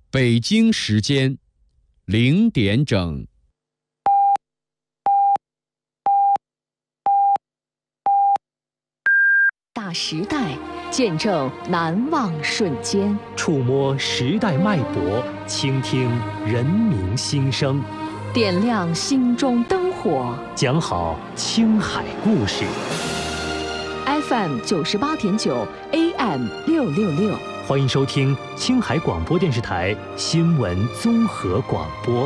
北京时间0点整。 大时代，见证难忘瞬间， 触摸时代脉搏，倾听人民心声， 点亮心中灯火， 讲好青海故事。 FM 98.9 AM 666， 欢迎收听青海广播电视台新闻综合广播。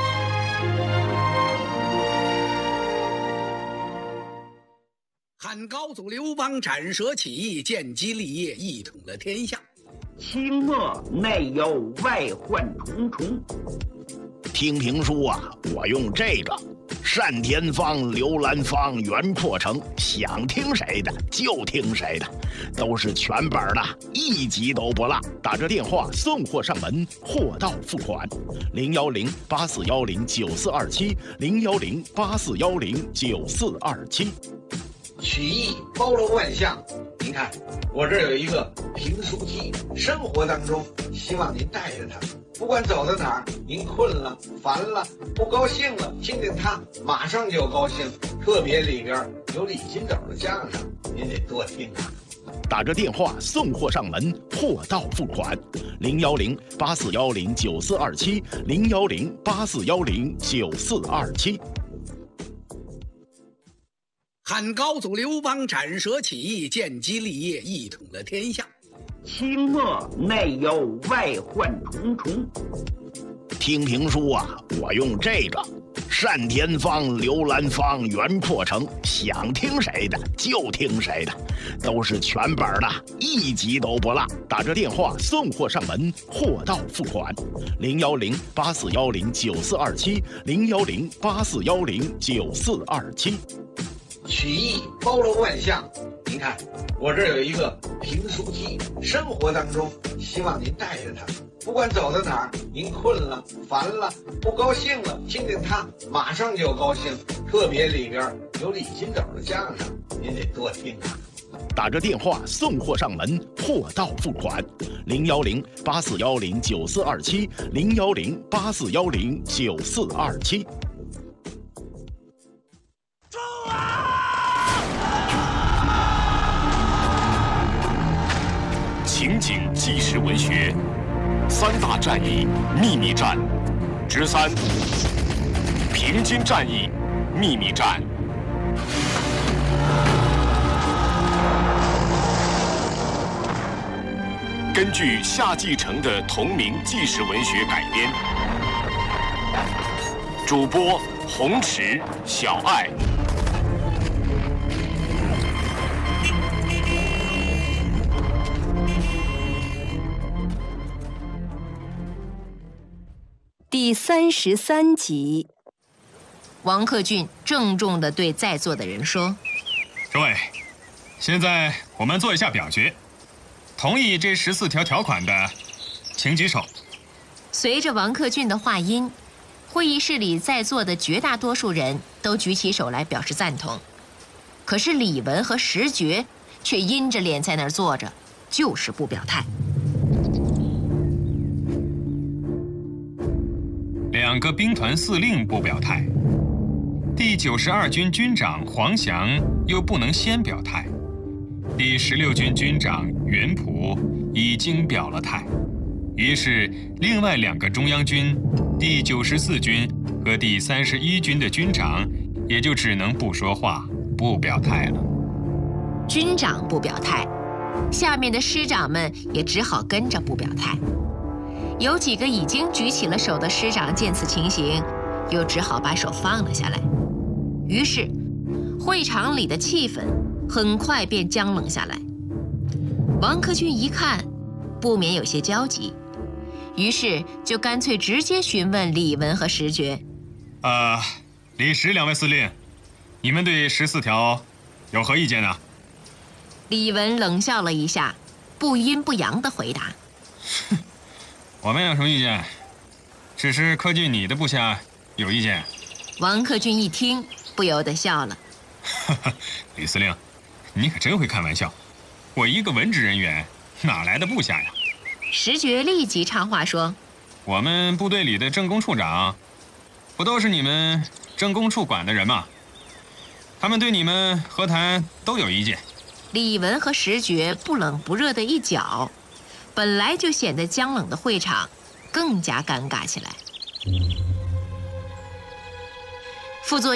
汉高祖刘邦斩蛇起义，建基立业，一统了天下。 清末内忧外患重重。 听评书啊，我用这个单田芳、刘兰芳、袁阔成，想听谁的就听谁的，都是全本的，一集都不落。打着电话送货上门，货到付款。010-8410-9427，010-8410-9427。 曲艺包罗万象，您看我这儿有一个评书机，生活当中希望您带着它，不管走到哪儿，您困了、烦了、不高兴了，听听它马上就高兴。特别里边有李金斗的相声，您得多听啊。 打着电话送货上门，货到付款。010-8410-9427，010-8410-9427。 汉高祖刘邦斩蛇起义，建基立业，一统了天下。 清末内忧外患重重。 听评书啊，我用这个单田芳、刘兰芳、袁阔成，想听谁的就听谁的，都是全本的，一集都不落。打着电话送货上门，货到付款。010-8410-9427，010-8410-9427。 曲艺包罗万象，您看我这儿有一个评书机，生活当中希望您带着它，不管走到哪儿，您困了、烦了、不高兴了，听听它马上就高兴。特别里边有李金斗的相声，您得多听啊。 打着电话送货上门，货到付款。010-8410-9427，010-8410-9427。 情景纪实文学三大战役秘密战之3：平津战役秘密战。根据夏季承的同名纪实文学改编，主播洪池、小爱。 第33集。 王克俊郑重地对在座的人说： 各位，现在我们做一下表决，同意这14条条款的请举手。 随着王克俊的话音，会议室里在座的绝大多数人都举起手来表示赞同，可是李文和石觉却阴着脸在那儿坐着，就是不表态。 2个兵团司令不表态，第92军军长黄翔又不能先表态，第16军军长袁普已经表了态，于是另外2个中央军，第94军和第31军的军长也就只能不说话，不表态了。 军长不表态，下面的师长们也只好跟着不表态。有几个已经举起了手的师长见此情形，又只好把手放了下来。于是会场里的气氛很快便僵冷下来。王克俊一看，不免有些焦急，于是就干脆直接询问李文和石觉： 李石2位司令，你们对14条有何意见呢？ 李文冷笑了一下，不阴不阳地回答： 我们有什么意见？只是克俊你的部下有意见。 王克俊一听，不由得笑了： 李司令，你可真会开玩笑，我一个文职人员哪来的部下呀？ 石觉立即插话说： 我们部队里的政工处长，不都是你们政工处管的人吗？他们对你们和谈都有意见。 李文和石觉不冷不热的一搅，本来就显得僵冷的会场更加尴尬起来。副作